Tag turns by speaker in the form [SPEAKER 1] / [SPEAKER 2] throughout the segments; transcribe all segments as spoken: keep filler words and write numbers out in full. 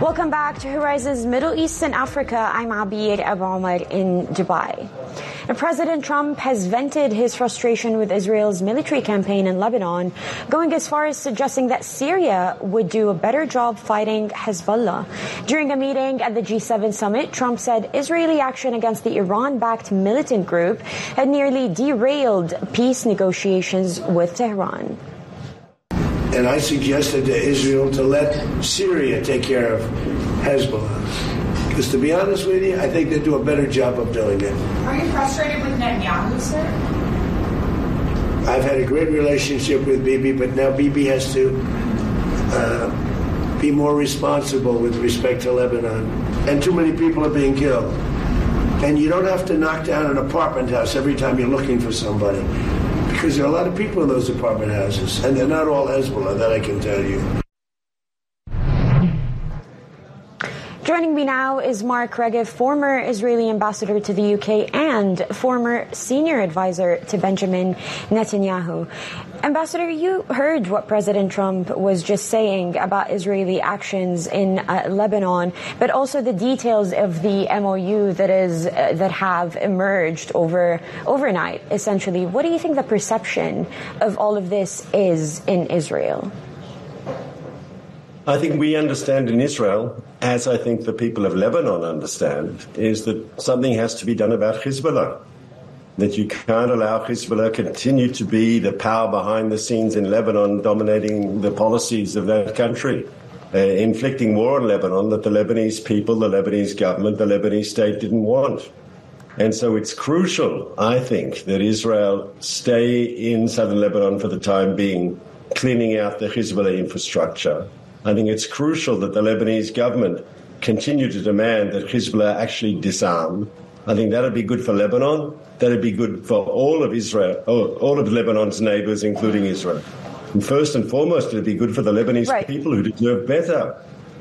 [SPEAKER 1] Welcome back to Horizons Middle East and Africa. I'm Abir Abu Omar in Dubai. Now, President Trump has vented his frustration with Israel's military campaign in Lebanon, going as far as suggesting that Syria would do a better job fighting Hezbollah. During a meeting at the G seven summit, Trump said Israeli action against the Iran-backed militant group had nearly derailed peace negotiations with Tehran.
[SPEAKER 2] And I suggested to Israel to let Syria take care of Hezbollah. Because to be honest with you, I think they do a better job of doing it.
[SPEAKER 3] Are you frustrated with Netanyahu, sir?
[SPEAKER 2] I've had a great relationship with Bibi, but now Bibi has to uh, be more responsible with respect to Lebanon. And too many people are being killed. And you don't have to knock down an apartment house every time you're looking for somebody. Because there are a lot of people in those apartment houses, and they're not all Hezbollah, that I can tell you.
[SPEAKER 1] Joining me now is Mark Regev, former Israeli ambassador to the U K and former senior advisor to Benjamin Netanyahu. Ambassador, you heard what President Trump was just saying about Israeli actions in uh, Lebanon, but also the details of the M O U that is uh, that have emerged over overnight, essentially. What do you think the perception of all of this is in Israel?
[SPEAKER 4] I think we understand in Israel, as I think the people of Lebanon understand, is that something has to be done about Hezbollah. That you can't allow Hezbollah continue to be the power behind the scenes in Lebanon, dominating the policies of that country, uh, inflicting war on Lebanon that the Lebanese people, the Lebanese government, the Lebanese state didn't want. And so it's crucial, I think, that Israel stay in southern Lebanon for the time being, cleaning out the Hezbollah infrastructure. I think it's crucial that the Lebanese government continue to demand that Hezbollah actually disarm. I think that would be good for Lebanon. That would be good for all of Israel, all of Lebanon's neighbors, including Israel. And first and foremost, it would be good for the Lebanese right. people who deserve better.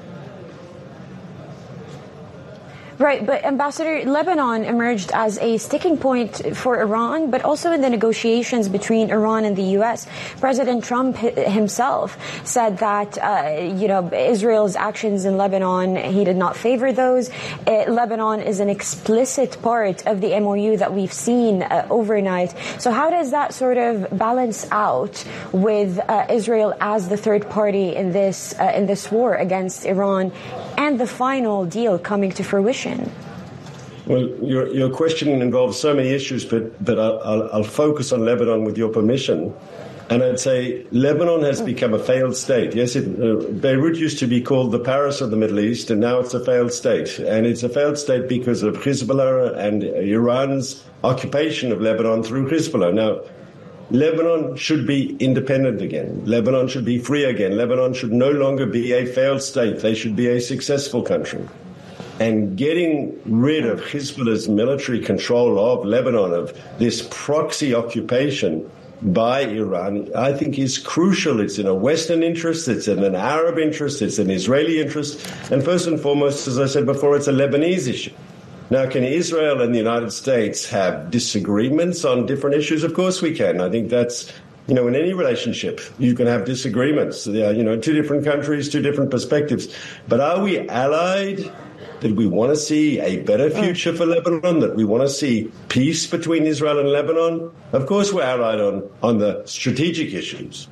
[SPEAKER 1] Right, but Ambassador, Lebanon emerged as a sticking point for Iran, but also in the negotiations between Iran and the U S. President Trump himself said that, uh, you know, Israel's actions in Lebanon, he did not favor those. Uh, Lebanon is an explicit part of the M O U that we've seen uh, overnight. So how does that sort of balance out with uh, Israel as the third party in this uh, in this war against Iran and the final deal coming to fruition?
[SPEAKER 4] Well, your your question involves so many issues, but but I'll, I'll, I'll focus on Lebanon with your permission. And I'd say Lebanon has become a failed state. Yes, it, uh, Beirut used to be called the Paris of the Middle East, and now it's a failed state. And it's a failed state because of Hezbollah and Iran's occupation of Lebanon through Hezbollah. Now, Lebanon should be independent again. Lebanon should be free again. Lebanon should no longer be a failed state. They should be a successful country. And getting rid of Hezbollah's military control of Lebanon, of this proxy occupation by Iran, I think is crucial. It's in a Western interest, it's in an Arab interest, it's an Israeli interest, and first and foremost, as I said before, it's a Lebanese issue. Now, can Israel and the United States have disagreements on different issues? Of course we can. I think that's, you know, in any relationship, you can have disagreements. There are, you know, two different countries, two different perspectives. But are we allied? That we want to see a better future for Lebanon, that we want to see peace between Israel and Lebanon? Of course we're allied on, on the strategic issues.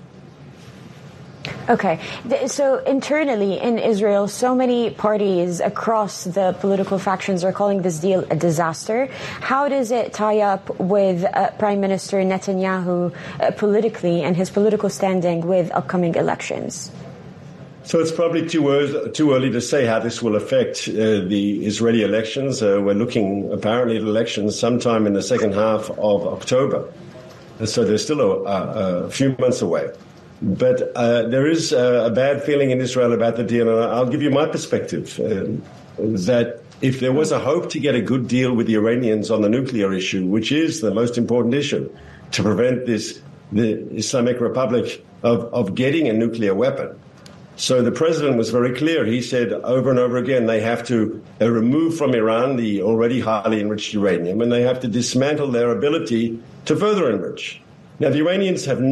[SPEAKER 1] Okay. So internally in Israel, so many parties across the political factions are calling this deal a disaster. How does it tie up with uh, Prime Minister Netanyahu uh, politically and his political standing with upcoming elections?
[SPEAKER 4] So it's probably too early, too early to say how this will affect uh, the Israeli elections. Uh, we're looking apparently at elections sometime in the second half of October. So there's still a, a, a few months away. But uh, there is a, a bad feeling in Israel about the deal, and I'll give you my perspective, uh, that if there was a hope to get a good deal with the Iranians on the nuclear issue, which is the most important issue, to prevent this, the Islamic Republic of, of getting a nuclear weapon. So the president was very clear. He said over and over again, they have to uh, remove from Iran the already highly enriched uranium, and they have to dismantle their ability to further enrich. Now, the Iranians have